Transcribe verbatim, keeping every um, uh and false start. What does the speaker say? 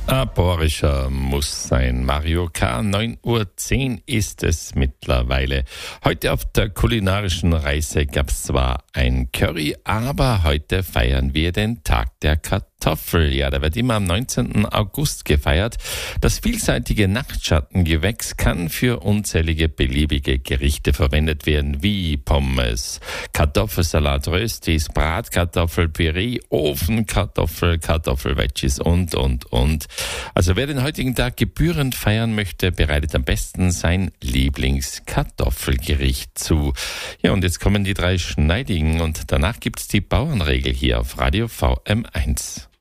Aborischer muss sein. Mario K. neun Uhr zehn ist es mittlerweile. Heute auf der kulinarischen Reise gab es zwar ein Curry, aber heute feiern wir den Tag der Kartoffel. Ja, der wird immer am neunzehnten August gefeiert. Das vielseitige Nachtschattengewächs kann für unzählige beliebige Gerichte verwendet werden, wie Pommes, Kartoffelsalat, Röstis, Bratkartoffelpüree, Ofenkartoffel, Kartoffelveggies und, und, und. Also wer den heutigen Tag gebührend feiern möchte, bereitet am besten sein Lieblingskartoffelgericht zu. Ja, und jetzt kommen die drei Schneidigen und danach gibt's die Bauernregel hier auf Radio V M eins.